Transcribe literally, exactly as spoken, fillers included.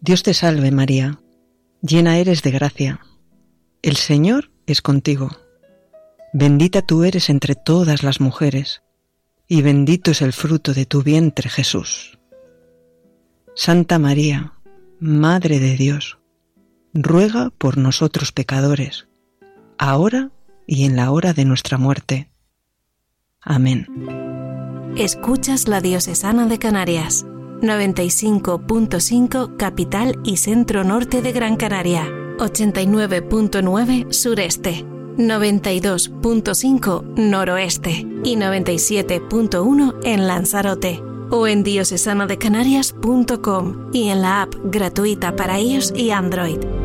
Dios te salve María, llena eres de gracia. El Señor es contigo. Bendita tú eres entre todas las mujeres, y bendito es el fruto de tu vientre, Jesús. Santa María, Madre de Dios, ruega por nosotros pecadores, ahora y en la hora de nuestra muerte. Amén. Escuchas la Diocesana de Canarias, noventa y cinco punto cinco capital y centro norte de Gran Canaria, ochenta y nueve punto nueve sureste, noventa y dos punto cinco noroeste y noventa y siete punto uno en Lanzarote, o en diocesana de canarias punto com y en la app gratuita para iOS y Android.